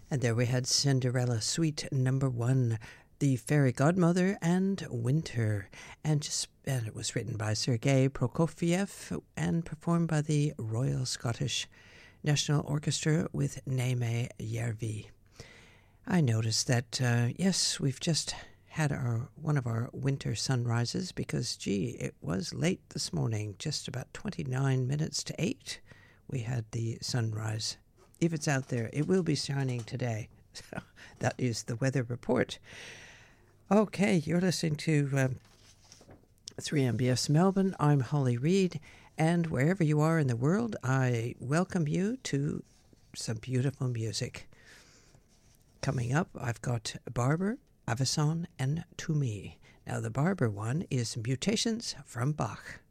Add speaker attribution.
Speaker 1: And there we had Cinderella Suite number 1, The Fairy Godmother and Winter. And it was written by Sergei Prokofiev and performed by the Royal Scottish National Orchestra with Naime Järvi. I noticed that, yes, we've just had one of our winter sunrises because, gee, it was late this morning, just about 29 minutes to 8. We had the sunrise. If it's out there, it will be shining today. So that is the weather report. Okay, you're listening to 3MBS Melbourne. I'm Holly Reid, and wherever you are in the world, I welcome you to some beautiful music. Coming up, I've got Barber, Avison, and To Me. Now, the Barber one is Mutations from Bach.